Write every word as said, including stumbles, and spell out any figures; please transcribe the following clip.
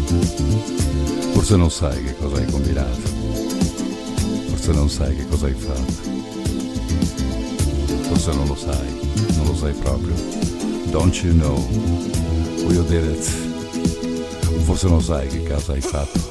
Forse non sai che cosa hai combinato, forse non sai che cosa hai fatto, forse non lo sai, non lo sai proprio. Don't you know who you did it? Forse non sai che cosa hai fatto.